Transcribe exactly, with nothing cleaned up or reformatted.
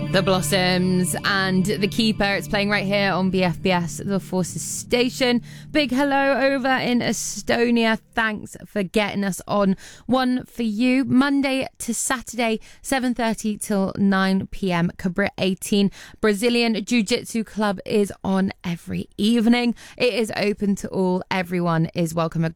The Blossoms and The Keeper. It's playing right here on B F B S, The Forces Station. Big hello over in Estonia. Thanks for getting us on One For You. Monday to Saturday, seven thirty till nine p.m. Cabrit eighteen. Brazilian Jiu-Jitsu Club is on every evening. It is open to all. Everyone is welcome.